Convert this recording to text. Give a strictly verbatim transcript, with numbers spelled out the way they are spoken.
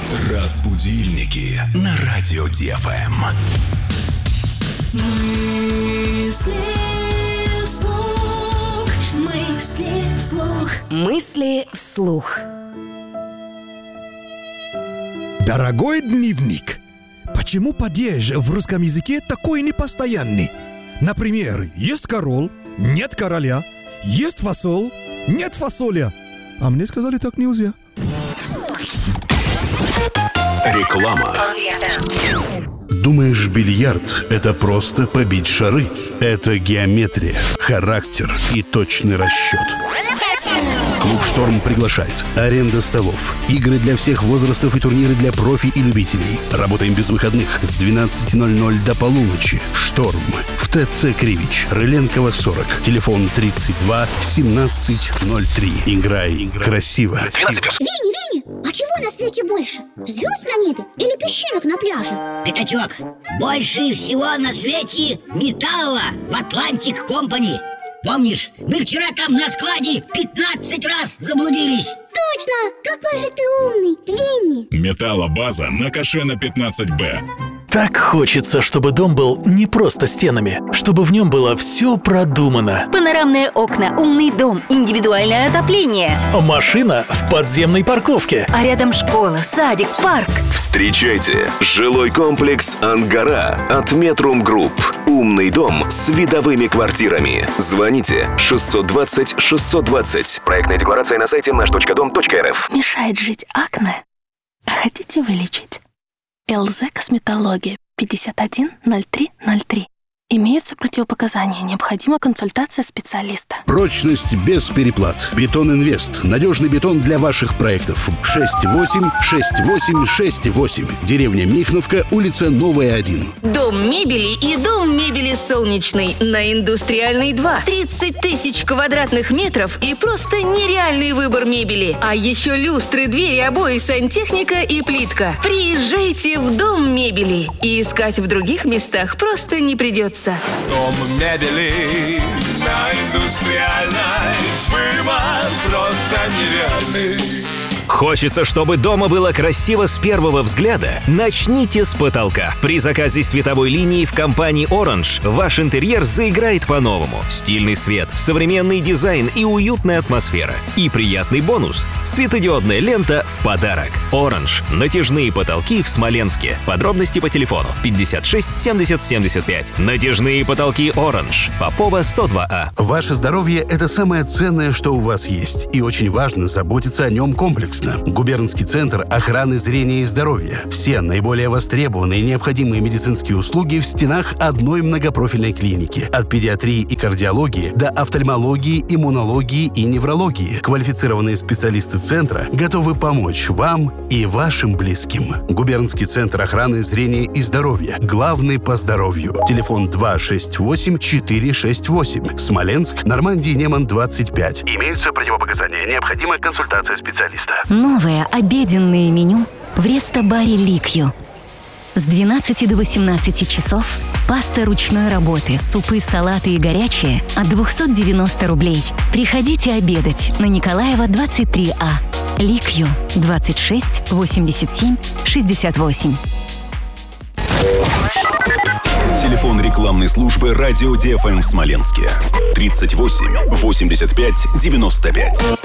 Разбудильники на радио Ди Эф Эм. Мысли вслух, мысли вслух. Мысли вслух. Дорогой дневник, почему падеж в русском языке такой непостоянный? Например, есть король, нет короля, есть фасоль, нет фасоля. А мне сказали, так нельзя. Реклама. Думаешь, бильярд – это просто побить шары? Это геометрия, характер и точный расчет. Клуб «Шторм» приглашает. Аренда столов, игры для всех возрастов и турниры для профи и любителей. Работаем без выходных с двенадцати ноль-ноль до полуночи. «Шторм» в ТЦ Кривич, Рыленкова, сорок. Телефон тридцать два семнадцать ноль три. Играй, играй красиво. Винни, Винни, а чего на свете больше? Звезд на небе или песчинок на пляже? Пятачок, больше всего на свете металла в Атлантик Компани. Помнишь, мы вчера там на складе пятнадцать раз заблудились. Точно! Какой же ты умный, Винни! Металлобаза на Кашена пятнадцать Б. Так хочется, чтобы дом был не просто стенами, чтобы в нем было все продумано. Панорамные окна, умный дом, индивидуальное отопление. Машина в подземной парковке. А рядом школа, садик, парк. Встречайте жилой комплекс «Ангара» от Метрум Групп. Умный дом с видовыми квартирами. Звоните шестьсот двадцать шестьсот двадцать. Проектная декларация на сайте наш точка дом точка эр эф. Мешает жить акне? А хотите вылечить? ЛЗ Косметология пятьдесят один ноль три ноль три. Имеются противопоказания. Необходима консультация специалиста. Прочность без переплат. Бетон Инвест. Надежный бетон для ваших проектов. шесть восемь шесть восемь шесть восемь. Деревня Михновка, улица Новая, один. Дом мебели и дом мебели солнечный на Индустриальной два. тридцать тысяч квадратных метров и просто нереальный выбор мебели. А еще люстры, двери, обои, сантехника и плитка. Приезжайте в дом мебели. И искать в других местах просто не придется. Дом мебели на Индустриальной. Выбор просто нереальный. Хочется, чтобы дома было красиво с первого взгляда? Начните с потолка. При заказе световой линии в компании Orange ваш интерьер заиграет по-новому. Стильный свет, современный дизайн и уютная атмосфера. И приятный бонус – светодиодная лента в подарок. Orange. Натяжные потолки в Смоленске. Подробности по телефону пятьдесят шесть семьдесят семьдесят пять. Натяжные потолки Orange. Попова сто два А. Ваше здоровье – это самое ценное, что у вас есть. И очень важно заботиться о нем комплексно. Губернский центр охраны зрения и здоровья. Все наиболее востребованные и необходимые медицинские услуги в стенах одной многопрофильной клиники. От педиатрии и кардиологии до офтальмологии, иммунологии и неврологии. Квалифицированные специалисты центра готовы помочь вам и вашим близким. Губернский центр охраны зрения и здоровья. Главный по здоровью. Телефон два шесть восемь четыре шесть восемь. Смоленск, Нормандия, Неман, двадцать пять. Имеются противопоказания. Необходима консультация специалиста. Новое обеденное меню в рестобаре «Ликью». С двенадцати до восемнадцати часов паста ручной работы, супы, салаты и горячие от двести девяносто рублей. Приходите обедать на Николаева, двадцать три А. «Ликью» двадцать шесть восемьдесят семь шестьдесят восемь. Телефон рекламной службы радио Ди Эф Эм в Смоленске. тридцать восемь восемьдесят пять девяносто пять.